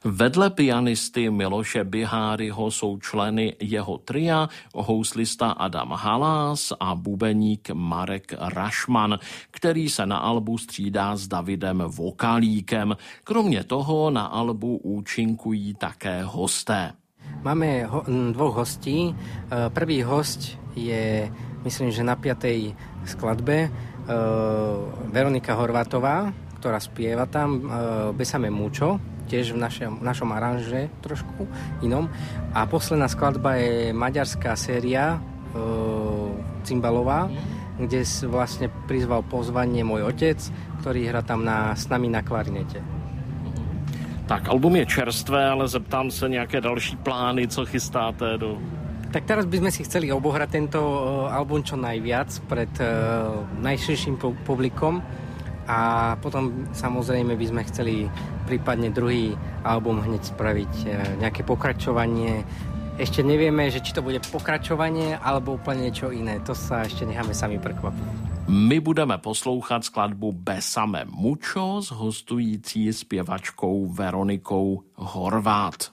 Vedle pianisty Miloše Biháryho jsou členy jeho tria houslista Adam Halás a bubeník Marek Rašman, který se na albu střídá s Davidem Vokalíkem. Kromě toho na albu účinkují také hosté. Máme dvoch hostí. Prvý host je, myslím, že na 5. skladbe Veronika Horvátová, ktorá spieva tam Besame mucho, tiež v našom aranže trošku inom. A posledná skladba je maďarská séria cymbalová, kde vlastne prizval pozvanie môj otec, ktorý hrá tam s nami na klarinete. Tak album je čerstvé, ale zeptám se nějaké další plány, co chystáte do... Tak teraz by sme si chceli obohrať tento album čo najviac pred najširším publikom a potom samozrejme by sme chceli prípadne druhý album hneď spraviť nejaké pokračovanie. Ešte nevieme, že či to bude pokračovanie alebo úplne niečo iné. To sa ešte necháme sami prekvapiť. My budeme poslouchat skladbu Besame mucho s hostující zpěvačkou Veronikou Horvát.